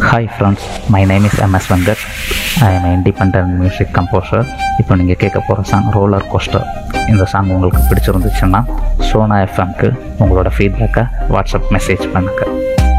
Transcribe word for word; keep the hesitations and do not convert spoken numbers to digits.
Hi friends, my name is M S Venkat. I am independent music composer. இப்போ நீங்கள் கேட்க போகிற சாங் ரோலர் கோஸ்டர். இந்த சாங் உங்களுக்கு பிடிச்சிருந்துச்சுன்னா சோனா எஃப்எம்க்கு உங்களோட ஃபீட்பேக்கை வாட்ஸ்அப் மெசேஜ் பண்ணுங்கள்.